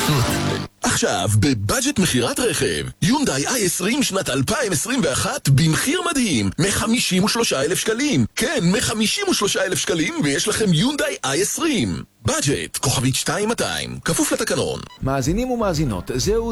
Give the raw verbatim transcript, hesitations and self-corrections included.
מבסוט. עכשיו, בבאג'ט מחירת רכב, יונדאי איי עשרים שנת אלפיים עשרים ואחת במחיר מדהים, מ-חמישים ושלושה אלף שקלים. כן, מ-חמישים ושלושה אלף שקלים, ויש לכם יונדאי איי עשרים. באג'ט, כוכבית שתיים מאתיים, כפוף לתקנון. מאזינים ומאזינות, זהו